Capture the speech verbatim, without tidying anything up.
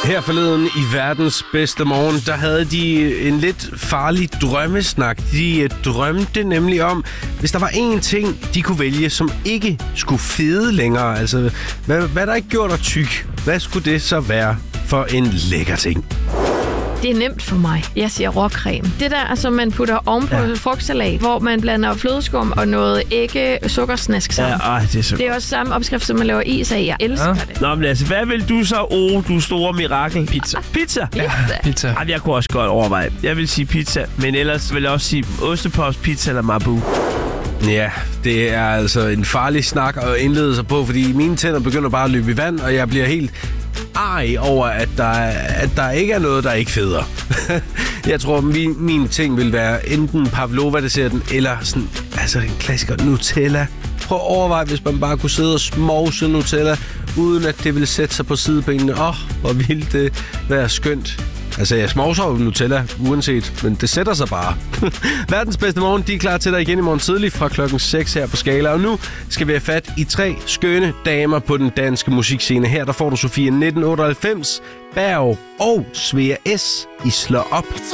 Her forleden i verdens bedste morgen, der havde de en lidt farlig drømmesnak. De drømte nemlig om, hvis der var én ting, de kunne vælge, som ikke skulle fede længere. Altså, hvad, hvad der ikke gjorde dig tyk, hvad skulle det så være for en lækker ting? Det er nemt for mig. Jeg siger råcreme. Det der, som man putter oven på ja. frugtsalat, hvor man blander flødeskum og noget ikke sukkersnask sammen. Ja, ej, det er så Det er også samme opskrift, som man laver is af. Jeg elsker ja. det. Nå, men altså, hvad vil du så, oh, du store mirakel? Pizza. Pizza? Ja. Pizza. Ej, jeg kunne også godt overveje. Jeg vil sige pizza, men ellers vil jeg også sige ostepops, pizza eller Mabu. Ja, det er altså en farlig snak at indlede sig på, fordi mine tænder begynder bare at løbe i vand, og jeg bliver helt arg over, at der, at der ikke er noget, der ikke feder. Jeg tror, min, min ting vil være enten Pavlova-desserten, eller sådan, altså en klassiker Nutella. Prøv at overveje, hvis man bare kunne sidde og smovse Nutella, uden at det ville sætte sig på sidebenene. Åh, oh, hvor ville det være skønt. Altså, jeg smovser jo Nutella uanset, men det sætter sig bare. Verdens bedste morgen, de er klar til dig igen i morgen tidlig fra klokken seks her på Skala. Og nu skal vi have fat i tre skønne damer på den danske musikscene. Her der får du Sofie nitten otteoghalvfems, Berg og Svea S. I Slår Op.